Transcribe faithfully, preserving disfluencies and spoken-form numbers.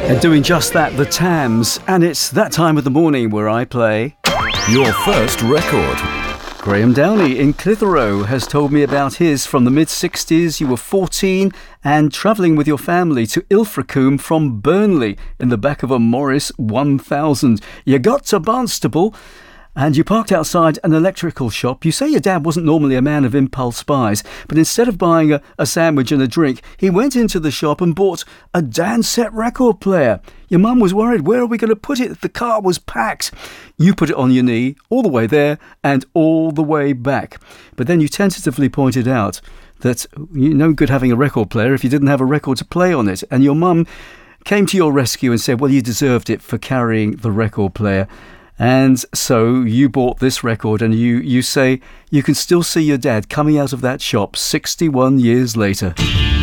And doing just that, the Tams. And it's that time of the morning where I play your first record. Graham Downey in Clitheroe has told me about his from the mid-sixties. You were fourteen and travelling with your family to Ilfracombe from Burnley in the back of a Morris one thousand. You got to Barnstaple and you parked outside an electrical shop. You say your dad wasn't normally a man of impulse buys, but instead of buying a, a sandwich and a drink, he went into the shop and bought a Dansette record player. Your mum was worried, where are we going to put it? The car was packed. You put it on your knee, all the way there and all the way back. But then you tentatively pointed out that you're no good having a record player if you didn't have a record to play on it. And your mum came to your rescue and said, well, you deserved it for carrying the record player. And so you bought this record, and you, you say you can still see your dad coming out of that shop sixty-one years later.